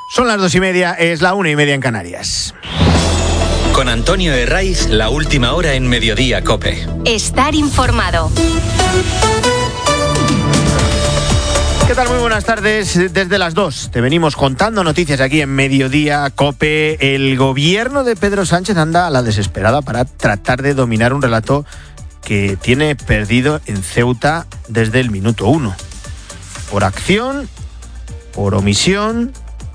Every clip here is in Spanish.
Son las 2:30, es la 1:30 en Canarias. Con Antonio Herraiz, la última hora en Mediodía COPE. Estar informado. ¿Qué tal? Muy buenas tardes. Desde las 2 te venimos contando noticias aquí en Mediodía COPE. El gobierno de Pedro Sánchez anda a la desesperada para tratar de dominar un relato que tiene perdido en Ceuta desde el minuto 1. Por acción, por omisión,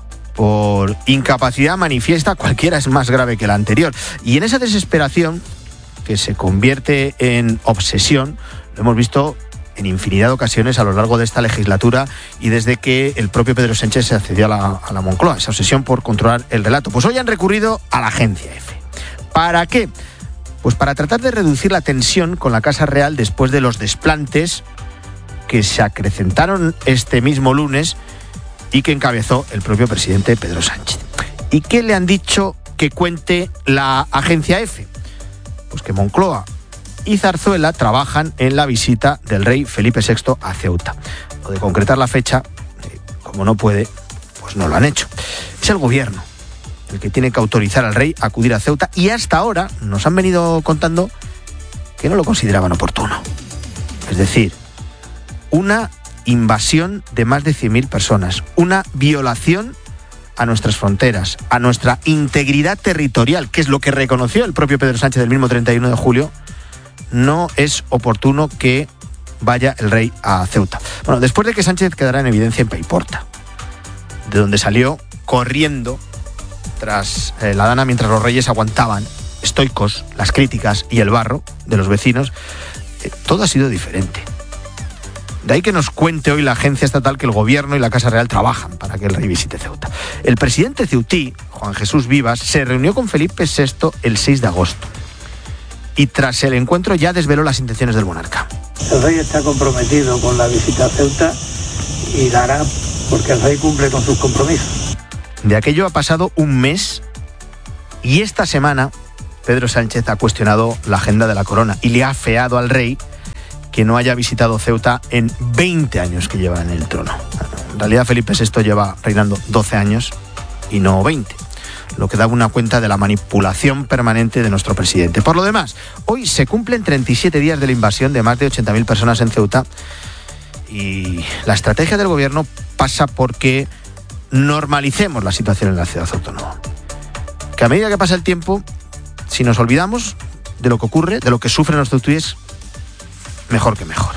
por incapacidad manifiesta, cualquiera es más grave que la anterior. Y en esa desesperación, que se convierte en obsesión, lo hemos visto en infinidad de ocasiones a lo largo de esta legislatura y desde que el propio Pedro Sánchez se accedió a la Moncloa, esa obsesión por controlar el relato. Pues hoy han recurrido a la Agencia EFE. ¿Para qué? Pues para tratar de reducir la tensión con la Casa Real después de los desplantes que se acrecentaron este mismo lunes y que encabezó el propio presidente Pedro Sánchez. ¿Y qué le han dicho que cuente la Agencia EFE? Pues que Moncloa y Zarzuela trabajan en la visita del rey Felipe VI a Ceuta. Lo de concretar la fecha, como no puede, pues no lo han hecho. Es el gobierno el que tiene que autorizar al rey a acudir a Ceuta y hasta ahora nos han venido contando que no lo consideraban oportuno. Es decir, una invasión de más de 100.000 personas, una violación a nuestras fronteras, a nuestra integridad territorial, que es lo que reconoció el propio Pedro Sánchez el mismo 31 de julio, no es oportuno que vaya el rey a Ceuta. Bueno, después de que Sánchez quedara en evidencia en Paiporta, de donde salió corriendo tras la dana mientras los reyes aguantaban, estoicos, las críticas y el barro de los vecinos, todo ha sido diferente. De ahí que nos cuente hoy la agencia estatal que el gobierno y la Casa Real trabajan para que el rey visite Ceuta. El presidente ceutí, Juan Jesús Vivas, se reunió con Felipe VI el 6 de agosto. Y tras el encuentro ya desveló las intenciones del monarca. El rey está comprometido con la visita a Ceuta y la hará porque el rey cumple con sus compromisos. De aquello ha pasado un mes y esta semana Pedro Sánchez ha cuestionado la agenda de la corona y le ha afeado al rey que no haya visitado Ceuta en 20 años que lleva en el trono. En realidad Felipe VI lleva reinando 12 años y no 20. Lo que da una cuenta de la manipulación permanente de nuestro presidente. Por lo demás, hoy se cumplen 37 días de la invasión de más de 80.000 personas en Ceuta y la estrategia del gobierno pasa por que normalicemos la situación en la ciudad autónoma. Que a medida que pasa el tiempo, si nos olvidamos de lo que ocurre, de lo que sufren los ceutíes, mejor que mejor.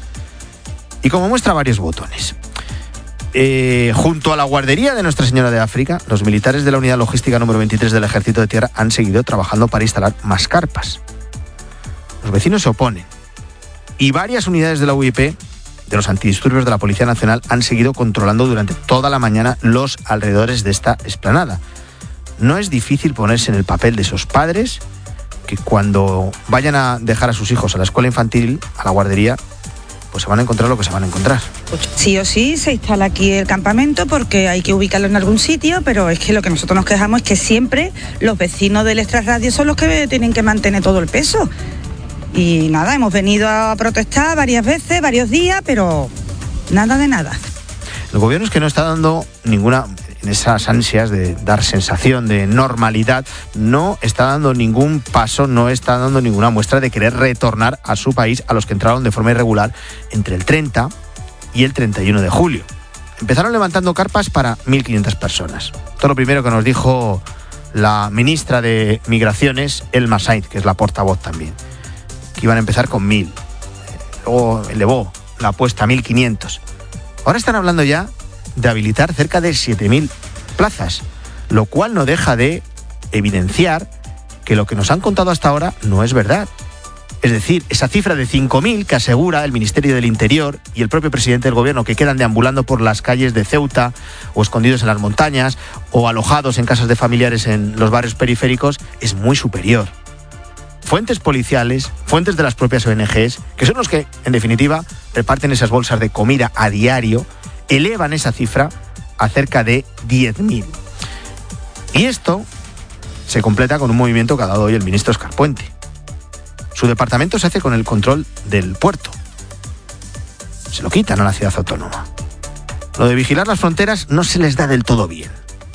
Y como muestra varios botones. Junto a la guardería de Nuestra Señora de África, los militares de la unidad logística número 23 del Ejército de Tierra han seguido trabajando para instalar más carpas. Los vecinos se oponen y varias unidades de la UIP, de los antidisturbios de la Policía Nacional, han seguido controlando durante toda la mañana los alrededores de esta explanada. No es difícil ponerse en el papel de esos padres que cuando vayan a dejar a sus hijos a la escuela infantil, a la guardería, pues se van a encontrar lo que se van a encontrar. Sí o sí se instala aquí el campamento porque hay que ubicarlo en algún sitio, pero es que lo que nosotros nos quejamos es que siempre los vecinos del extrarradio son los que tienen que mantener todo el peso. Y nada, hemos venido a protestar varias veces, varios días, pero nada de nada. El gobierno es que no está dando ninguna, en esas ansias de dar sensación de normalidad, no está dando ningún paso, no está dando ninguna muestra de querer retornar a su país a los que entraron de forma irregular entre el 30 y el 31 de julio. Empezaron levantando carpas para 1.500 personas. Esto es lo primero que nos dijo la ministra de Migraciones, Elma Sainz, que es la portavoz también, que iban a empezar con 1.000. Luego elevó la apuesta a 1.500. Ahora están hablando ya de habilitar cerca de 7.000 plazas, lo cual no deja de evidenciar que lo que nos han contado hasta ahora no es verdad. Es decir, esa cifra de 5.000 que asegura el Ministerio del Interior y el propio presidente del gobierno, que quedan deambulando por las calles de Ceuta o escondidos en las montañas o alojados en casas de familiares en los barrios periféricos, es muy superior. Fuentes policiales, fuentes de las propias ONGs, que son los que, en definitiva, reparten esas bolsas de comida a diario, elevan esa cifra a cerca de 10.000. Y esto se completa con un movimiento que ha dado hoy el ministro Óscar Puente. Su departamento se hace con el control del puerto. Se lo quitan a la ciudad autónoma. Lo de vigilar las fronteras no se les da del todo bien.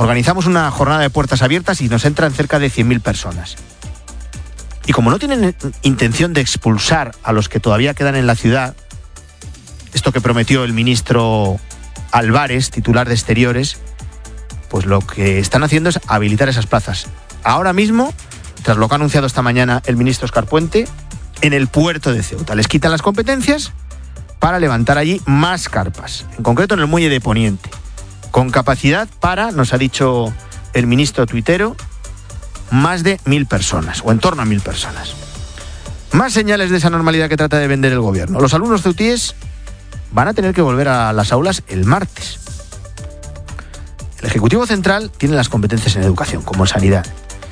organizamos una jornada de puertas abiertas y nos entran cerca de 100.000 personas. Y como no tienen intención de expulsar a los que todavía quedan en la ciudad, esto que prometió el ministro Álvarez, titular de Exteriores, pues lo que están haciendo es habilitar esas plazas. Ahora mismo, tras lo que ha anunciado esta mañana el ministro Óscar Puente, en el puerto de Ceuta les quitan las competencias para levantar allí más carpas, en concreto en el muelle de Poniente, con capacidad para, nos ha dicho el ministro tuitero, más de 1.000 personas, o en torno a 1.000 personas. Más señales de esa normalidad que trata de vender el gobierno. Los alumnos ceutíes van a tener que volver a las aulas el martes. El Ejecutivo Central tiene las competencias en educación, como en sanidad.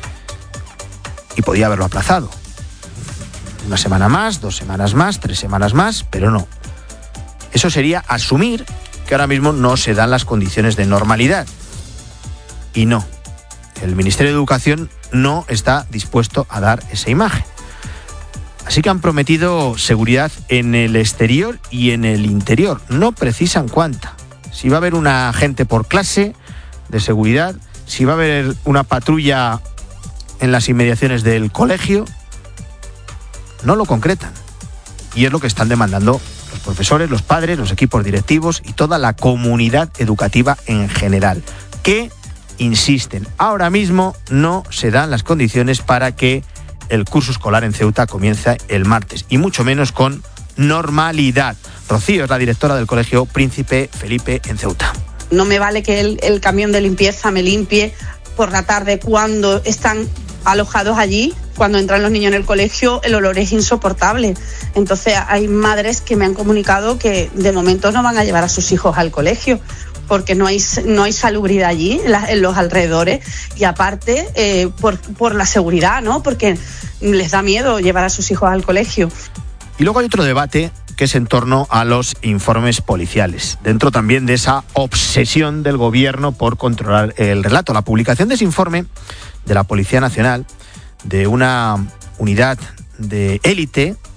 Y podía haberlo aplazado. Una semana más, 2 semanas más, 3 semanas más, pero no. Eso sería asumir que ahora mismo no se dan las condiciones de normalidad. Y no. El Ministerio de Educación no está dispuesto a dar esa imagen. Así que han prometido seguridad en el exterior y en el interior. No precisan cuánta. Si va a haber una agente por clase de seguridad, si va a haber una patrulla en las inmediaciones del colegio, no lo concretan. Y es lo que están demandando los profesores, los padres, los equipos directivos y toda la comunidad educativa en general, que insisten, ahora mismo no se dan las condiciones para que el curso escolar en Ceuta comienza el martes, y mucho menos con normalidad. Rocío es la directora del Colegio Príncipe Felipe en Ceuta. No me vale que el camión de limpieza me limpie por la tarde cuando están alojados allí. Cuando entran los niños en el colegio, el olor es insoportable. Entonces hay madres que me han comunicado que de momento no van a llevar a sus hijos al colegio porque no hay salubridad allí, en los alrededores, y aparte por la seguridad, ¿no? Porque les da miedo llevar a sus hijos al colegio. Y luego hay otro debate que es en torno a los informes policiales, dentro también de esa obsesión del gobierno por controlar el relato. La publicación de ese informe de la Policía Nacional, de una unidad de élite